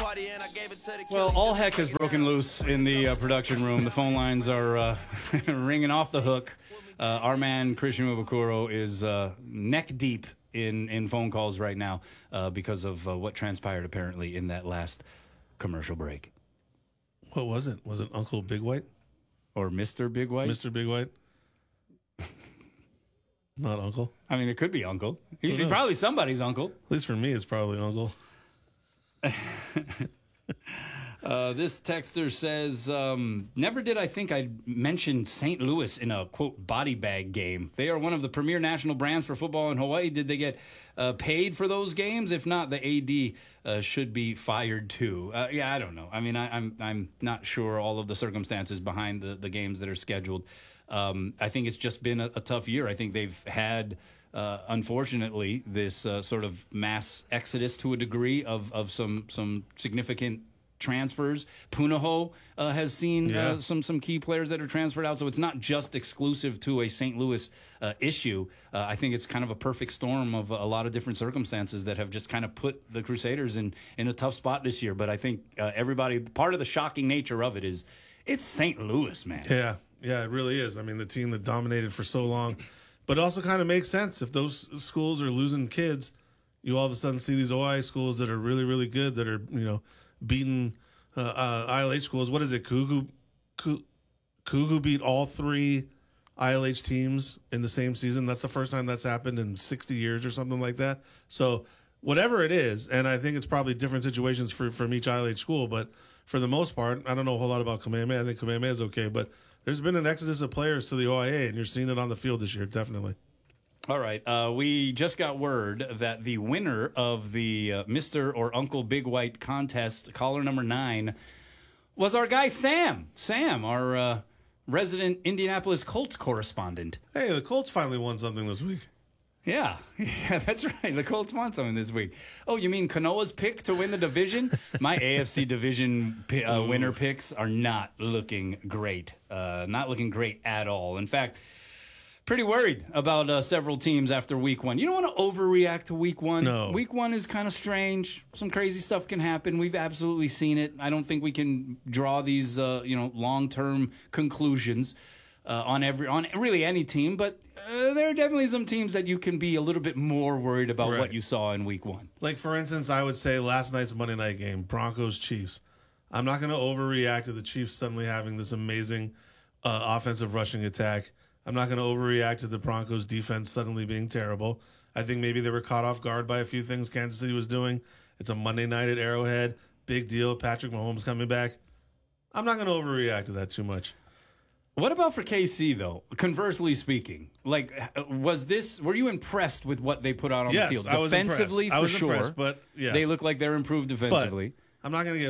Well, all heck has broken loose in the production room. The phone lines are ringing off the hook. Our man, Christian Mubakuro, is neck deep in phone calls right now because of what transpired apparently in that last commercial break. What was it? Was it Uncle Big White? Or Mr. Big White? Mr. Big White? Not Uncle? I mean, it could be Uncle. He's probably somebody's uncle. At least for me, it's probably Uncle. This texter says, never did I think I'd mention St. Louis in a, quote, body bag game. They are one of the premier national brands for football in Hawaii. Did they get paid for those games? If not, the AD should be fired too. Yeah, I don't know. I mean, I'm not sure all of the circumstances behind the games that are scheduled. I think it's just been a tough year. I think they've had... unfortunately, this sort of mass exodus to a degree of some significant transfers. Punahou has seen some key players that are transferred out, so it's not just exclusive to a St. Louis issue. I think it's kind of a perfect storm of a lot of different circumstances that have just kind of put the Crusaders in a tough spot this year. But I think everybody, part of the shocking nature of it is it's St. Louis, man. Yeah, it really is. I mean, the team that dominated for so long. But it also kind of makes sense. If those schools are losing kids, you all of a sudden see these OI schools that are really, really good, that are, beating ILH schools. What is it? Kugu beat all three ILH teams in the same season. That's the first time that's happened in 60 years or something like that. So whatever it is, and I think it's probably different situations from each ILH school, but for the most part, I don't know a whole lot about Kamehameha. I think Kamehameha is okay, but there's been an exodus of players to the OIA, and you're seeing it on the field this year, definitely. All right. We just got word that the winner of the Mr. or Uncle Big White contest, caller number 9, was our guy Sam. Sam, our resident Indianapolis Colts correspondent. Hey, the Colts finally won something this week. Yeah, that's right. The Colts won something this week. Oh, you mean Kanoa's pick to win the division? My AFC division winner picks are not looking great. Not looking great at all. In fact, pretty worried about several teams after week 1. You don't want to overreact to week 1. No. Week 1 is kind of strange. Some crazy stuff can happen. We've absolutely seen it. I don't think we can draw these long-term conclusions on really any team, but there are definitely some teams that you can be a little bit more worried about what you saw in week 1. Like, for instance, I would say last night's Monday night game, Broncos-Chiefs. I'm not going to overreact to the Chiefs suddenly having this amazing offensive rushing attack. I'm not going to overreact to the Broncos defense suddenly being terrible. I think maybe they were caught off guard by a few things Kansas City was doing. It's a Monday night at Arrowhead. Big deal. Patrick Mahomes coming back. I'm not going to overreact to that too much. What about for KC, though? Conversely speaking, like, were you impressed with what they put out on the field? Defensively, I was for impressed. sure. But yes. They look like they're improved defensively. But I'm not going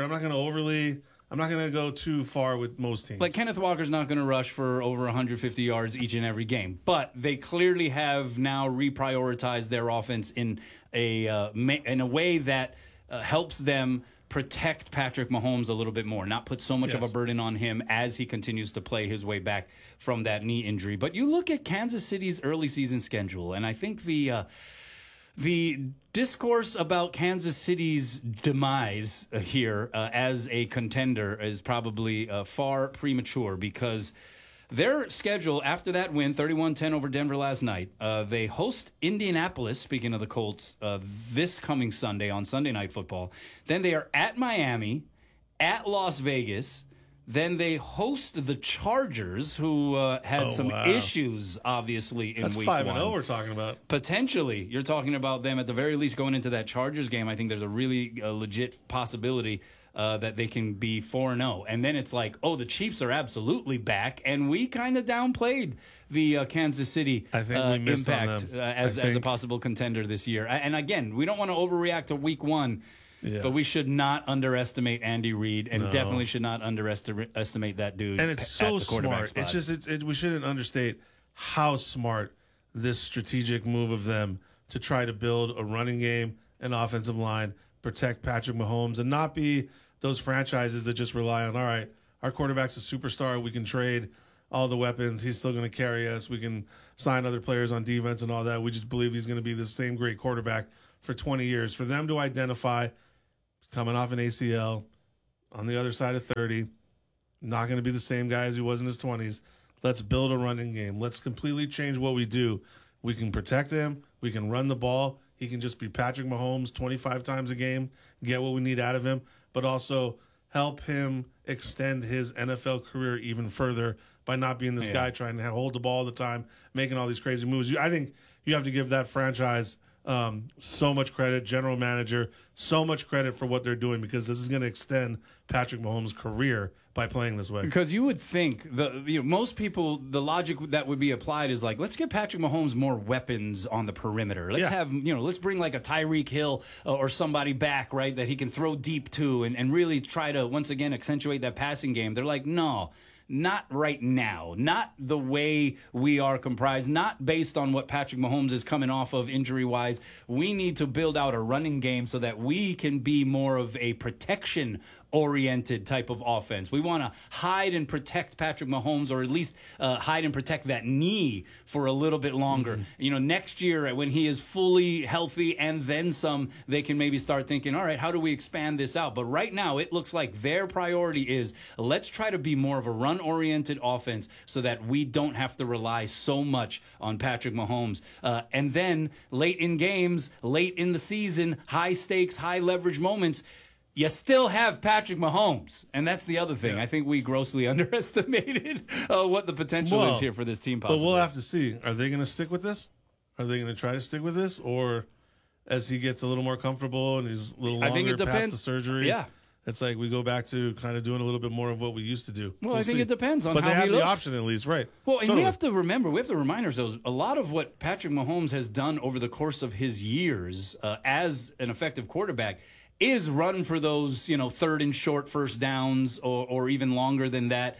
to go too far with most teams. Like, Kenneth Walker's not going to rush for over 150 yards each and every game. But they clearly have now reprioritized their offense in a way that helps them protect Patrick Mahomes a little bit more, not put so much of a burden on him as he continues to play his way back from that knee injury. But you look at Kansas City's early season schedule, and I think the discourse about Kansas City's demise here as a contender is probably far premature, because their schedule after that win, 31-10 over Denver last night, they host Indianapolis, speaking of the Colts, this coming Sunday on Sunday Night Football. Then they are at Miami, at Las Vegas. Then they host the Chargers, who had some issues, obviously, in That's week 1. That's 5-0 we're talking about. Potentially, you're talking about them at the very least going into that Chargers game. I think there's a really legit possibility that they can be 4-0. And then it's like, oh, the Chiefs are absolutely back, and we kind of downplayed the Kansas City impact as a possible contender this year. And again, we don't want to overreact to week 1. Yeah. But we should not underestimate Andy Reid, and definitely should not underestimate that dude. And it's so smart. Spot. It's just we shouldn't understate how smart this strategic move of them to try to build a running game, an offensive line, protect Patrick Mahomes, and not be those franchises that just rely on, all right, our quarterback's a superstar, we can trade all the weapons, he's still going to carry us, we can sign other players on defense and all that. We just believe he's going to be the same great quarterback for 20 years. For them to identify coming off an ACL, on the other side of 30, not going to be the same guy as he was in his 20s. Let's build a running game. Let's completely change what we do. We can protect him. We can run the ball. He can just be Patrick Mahomes 25 times a game, get what we need out of him, but also help him extend his NFL career even further by not being this guy trying to hold the ball all the time, making all these crazy moves. I think you have to give that franchise so much credit, general manager, so much credit for what they're doing, because this is going to extend Patrick Mahomes' career by playing this way. Because you would think most people, the logic that would be applied is like, let's give Patrick Mahomes more weapons on the perimeter. Let's have, let's bring like a Tyreek Hill or somebody back, right, that he can throw deep to and really try to once again accentuate that passing game. They're like, no. Not right now. Not the way we are comprised. Not based on what Patrick Mahomes is coming off of injury-wise. We need to build out a running game so that we can be more of a protection-oriented type of offense. We want to hide and protect Patrick Mahomes, or at least hide and protect that knee for a little bit longer. Mm-hmm. Next year when he is fully healthy and then some, they can maybe start thinking, all right, how do we expand this out? But right now, it looks like their priority is, let's try to be more of a run-oriented offense so that we don't have to rely so much on Patrick Mahomes. And then late in games, late in the season, high-stakes, high-leverage moments, you still have Patrick Mahomes. And that's the other thing. Yeah. I think we grossly underestimated what the potential is here for this team possibly. But we'll have to see. Are they going to stick with this? Are they going to try to stick with this? Or as he gets a little more comfortable and he's a little longer past the surgery, it's like we go back to kind of doing a little bit more of what we used to do. Well, I think it depends on how he looks. But they have the option at least, right? Well, and we have to remind ourselves, a lot of what Patrick Mahomes has done over the course of his years as an effective quarterback is run for those, third and short first downs or even longer than that,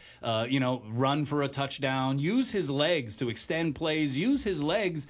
run for a touchdown, use his legs to extend plays, use his legs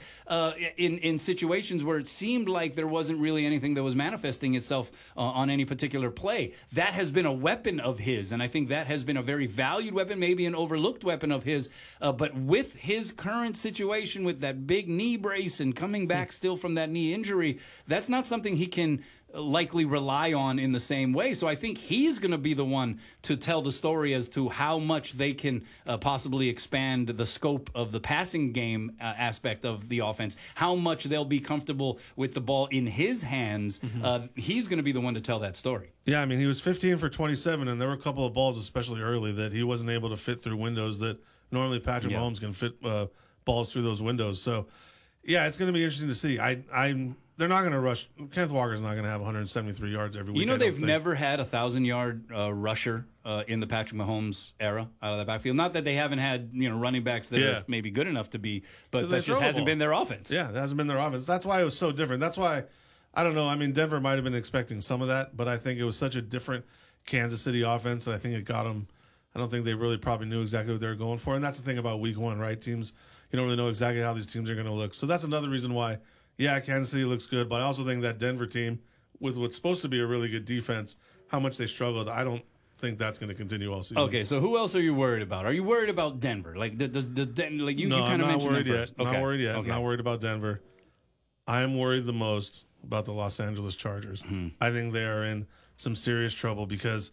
in situations where it seemed like there wasn't really anything that was manifesting itself on any particular play. That has been a weapon of his, and I think that has been a very valued weapon, maybe an overlooked weapon of his, but with his current situation with that big knee brace and coming back still from that knee injury, that's not something he can likely rely on in the same way. So I think he's going to be the one to tell the story as to how much they can possibly expand the scope of the passing game aspect of the offense, how much they'll be comfortable with the ball in his hands. He's going to be the one to tell that story. Yeah, I mean, he was 15 for 27, and there were a couple of balls, especially early, that he wasn't able to fit through windows that normally Patrick Mahomes can fit balls through those windows. So, yeah, it's going to be interesting to see. They're not going to rush. Kenneth Walker's not going to have 173 yards every week. They've never had a 1,000-yard rusher in the Patrick Mahomes era out of the backfield. Not that they haven't had running backs that are maybe good enough to be, but that just hasn't been their offense. Yeah, that hasn't been their offense. That's why it was so different. That's why, I don't know. I mean, Denver might have been expecting some of that, but I think it was such a different Kansas City offense that I think it got them. I don't think they really probably knew exactly what they were going for. And that's the thing about week one, right? Teams, you don't really know exactly how these teams are going to look. So that's another reason why, Kansas City looks good. But I also think that Denver team, with what's supposed to be a really good defense, how much they struggled, I don't think that's going to continue all season. Okay, so who else are you worried about? Are you worried about Denver? Like, does Denver, like you kind of mentioned worried yet. Okay. Not worried yet. Okay. Not worried about Denver. I am worried the most about the Los Angeles Chargers. I think they are in some serious trouble because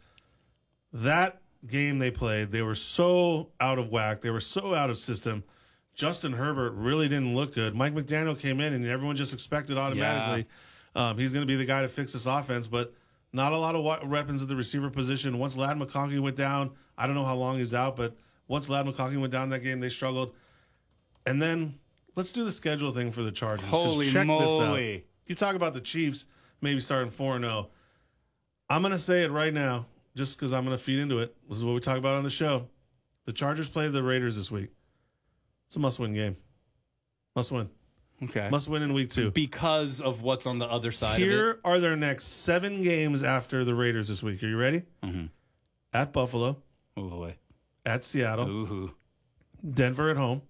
that game they played, they were so out of whack. They were so out of system. Justin Herbert really didn't look good. Mike McDaniel came in, and everyone just expected automatically he's going to be the guy to fix this offense, but not a lot of weapons at the receiver position. Once Ladd McConkey went down, I don't know how long he's out, but once Ladd McConkey went down that game, they struggled. And then let's do the schedule thing for the Chargers. Holy check moly. this out. You talk about the Chiefs maybe starting 4-0. I'm going to say it right now, just because I'm going to feed into it. This is what we talk about on the show. The Chargers play the Raiders this week. It's a must-win game. Must win. Okay. Must win in week 2. Because of what's on the other side of it? Here are their next 7 games after the Raiders this week. Are you ready? Mm-hmm. At Buffalo. Oh, boy. At Seattle. Ooh. Denver at home.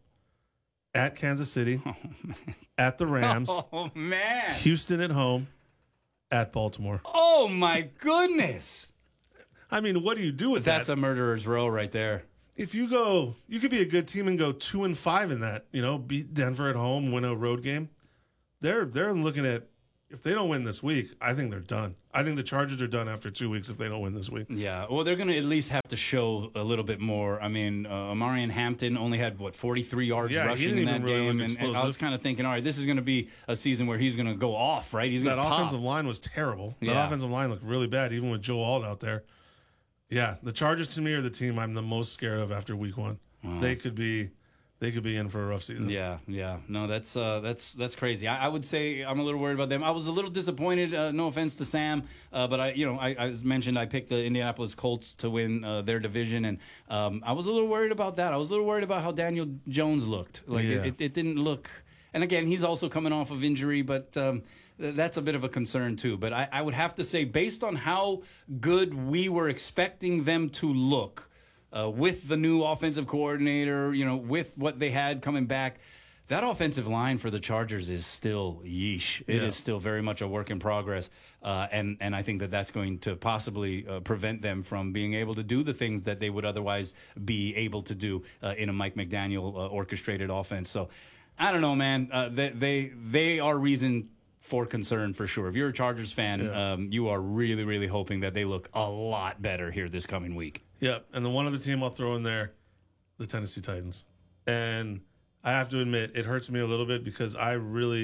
At Kansas City. At the Rams. Oh, man. Houston at home. At Baltimore. Oh, my goodness. I mean, what do you do with that? That's a murderer's row right there. If you go, you could be a good team and go 2-5 in that. Beat Denver at home, win a road game. They're looking at if they don't win this week, I think they're done. I think the Chargers are done after 2 weeks if they don't win this week. Yeah, well, they're going to at least have to show a little bit more. I mean, Amarian Hampton only had, 43 yards rushing in that game. And I was kind of thinking, all right, this is going to be a season where he's going to go off, right? He's going to That pop. offensive line was terrible. That offensive line looked really bad, even with Joe Alt out there. Yeah, the Chargers to me are the team I'm the most scared of after week one. They could be in for a rough season. Yeah. No, that's crazy. I would say I'm a little worried about them. I was a little disappointed. No offense to Sam, but I as mentioned, I picked the Indianapolis Colts to win their division, and I was a little worried about that. I was a little worried about how Daniel Jones looked. It didn't look. And again, he's also coming off of injury, but that's a bit of a concern too. But I would have to say, based on how good we were expecting them to look. With the new offensive coordinator, with what they had coming back, that offensive line for the Chargers is still yeesh. It is still very much a work in progress, and I think that's going to possibly prevent them from being able to do the things that they would otherwise be able to do in a Mike McDaniel orchestrated offense. So I don't know, man. They are reason for concern for sure. If you're a Chargers fan, you are really, really hoping that they look a lot better here this coming week. Yeah, and the one other team I'll throw in there, the Tennessee Titans. And I have to admit, it hurts me a little bit because I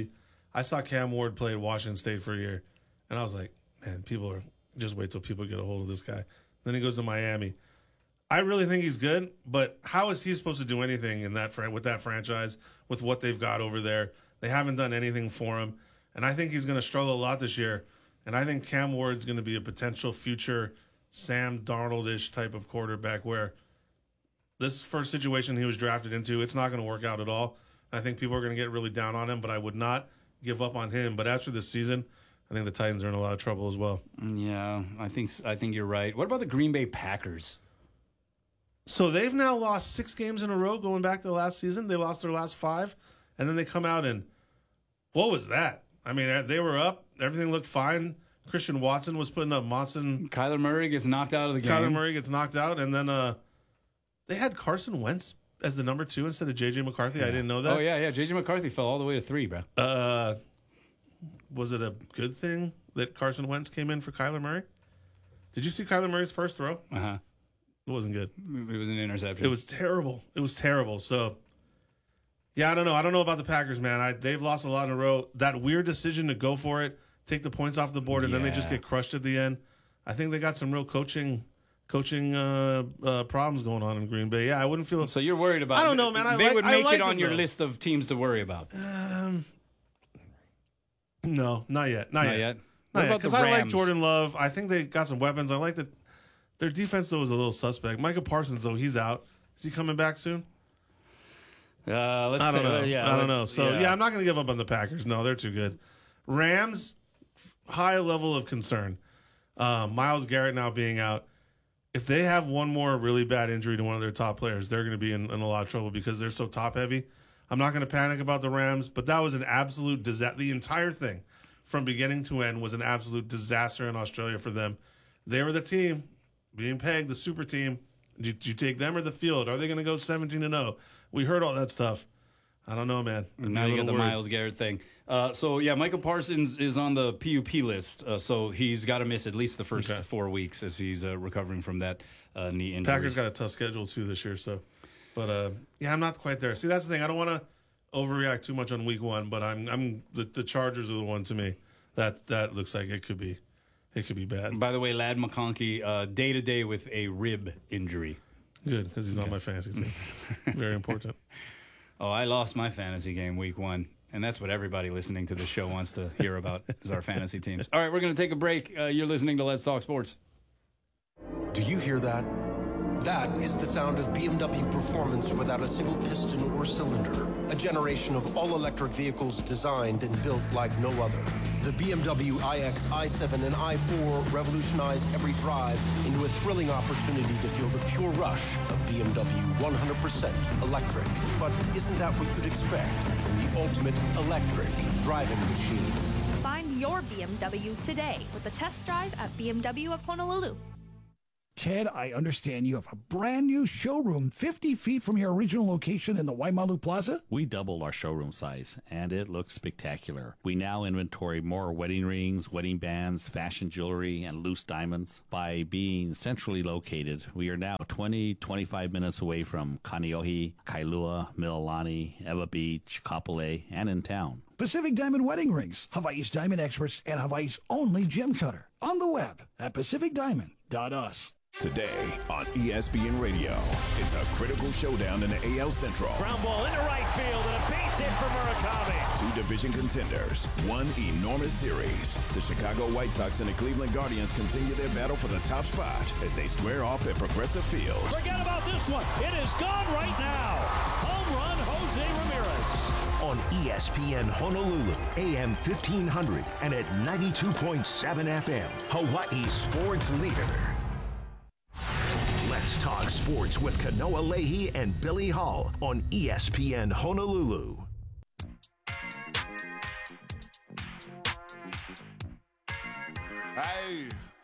saw Cam Ward play at Washington State for a year, and I was like, man, just wait till people get a hold of this guy. Then he goes to Miami. I really think he's good, but how is he supposed to do anything with that franchise, with what they've got over there? They haven't done anything for him, and I think he's going to struggle a lot this year. And I think Cam Ward's going to be a potential future Sam Darnold-ish type of quarterback where this first situation he was drafted into, it's not going to work out at all. I think people are going to get really down on him, but I would not give up on him. But after this season, I think the Titans are in a lot of trouble as well. Yeah, I think you're right. What about the Green Bay Packers? So they've now lost 6 games in a row going back to the last season. They lost their last 5, and then they come out and what was that? I mean, they were up. Everything looked fine. Christian Watson was putting up Monson. Kyler Murray gets knocked out of the game. Kyler Murray gets knocked out, and then they had Carson Wentz as the number 2 instead of J.J. McCarthy. Yeah. I didn't know that. Oh, yeah. J.J. McCarthy fell all the way to 3, bro. Was it a good thing that Carson Wentz came in for Kyler Murray? Did you see Kyler Murray's first throw? Uh-huh. It wasn't good. It was an interception. It was terrible. So, yeah, I don't know. I don't know about the Packers, man. They've lost a lot in a row. That weird decision to go for it, take the points off the board, and then they just get crushed at the end. I think they got some real coaching problems going on in Green Bay. Yeah, I wouldn't feel. So you're worried about? I don't know, man. They would make it on your list of teams to worry about. No, not yet. Not yet. Not yet. Because I like Jordan Love. I think they got some weapons. I like that. Their defense though is a little suspect. Micah Parsons though, he's out. Is he coming back soon? I don't know. I don't know. So yeah, I'm not going to give up on the Packers. No, they're too good. Rams, high level of concern. Myles Garrett now being out. If they have one more really bad injury to one of their top players, they're going to be in a lot of trouble because they're so top heavy. I'm not going to panic about the Rams, but that was an absolute disaster. The entire thing from beginning to end was an absolute disaster in Australia for them. They were the team being pegged, the super team. Do you take them or the field? Are they going to go 17-0? We heard all that stuff. I don't know, man. Now you got the Myles Garrett thing. Michael Parsons is on the PUP list, so he's got to miss at least the first 4 weeks as he's recovering from that knee injury. Packers got a tough schedule, too, this year. So, but I'm not quite there. See, that's the thing. I don't want to overreact too much on week one, but the Chargers are the one to me that looks like it could be bad. By the way, Ladd McConkey, day-to-day with a rib injury. Good, because he's on my fantasy team. Very important. Oh, I lost my fantasy game week 1, and that's what everybody listening to this show wants to hear about is our fantasy teams. All right, we're going to take a break. You're listening to Let's Talk Sports. Do you hear that? That is the sound of BMW performance without a single piston or cylinder. A generation of all-electric vehicles designed and built like no other. The BMW iX, i7, and i4 revolutionize every drive into a thrilling opportunity to feel the pure rush of BMW 100% electric. But isn't that what you'd expect from the ultimate electric driving machine? Find your BMW today with a test drive at BMW of Honolulu. Ted, I understand you have a brand new showroom 50 feet from your original location in the Waimalu Plaza? We doubled our showroom size, and it looks spectacular. We now inventory more wedding rings, wedding bands, fashion jewelry, and loose diamonds. By being centrally located, we are now 25 minutes away from Kaneohe, Kailua, Mililani, Ewa Beach, Kapolei, and in town. Pacific Diamond Wedding Rings, Hawaii's diamond experts and Hawaii's only gem cutter. On the web at pacificdiamond.us. Today on ESPN Radio, it's a critical showdown in the AL Central. Ground ball into right field and a base hit for Murakami. Two division contenders, one enormous series. The Chicago White Sox and the Cleveland Guardians continue their battle for the top spot as they square off at Progressive Field. Forget about this one. It is gone right now. Home run, Jose Ramirez. On ESPN Honolulu, AM 1500 and at 92.7 FM, Hawaii's sports leader. Let's talk sports with Kanoa Leahy and Billy Hall on ESPN Honolulu. Hey,